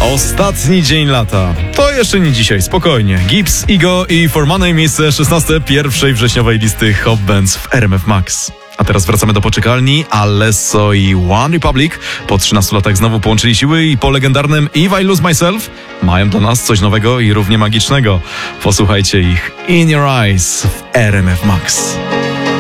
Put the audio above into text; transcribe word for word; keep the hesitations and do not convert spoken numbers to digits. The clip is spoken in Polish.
Ostatni dzień lata. To jeszcze nie dzisiaj, spokojnie. Gibbs, Ego i For Money, miejsce szesnaste pierwszej wrześniowej listy Hot Bands w R M F Max. A teraz wracamy do poczekalni. Alesso i One Republic po trzynastu latach znowu połączyli siły i po legendarnym If I Lose Myself mają dla nas coś nowego i równie magicznego. Posłuchajcie ich In Your Eyes w R M F Max.